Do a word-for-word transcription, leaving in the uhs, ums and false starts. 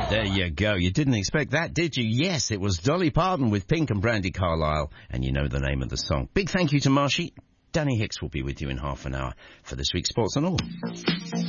There you go. You didn't expect that, did you? Yes, it was Dolly Parton with Pink and Brandi Carlile, and you know the name of the song. Big thank you to Marshy. Danny Hicks will be with you in half an hour for this week's Sports and All.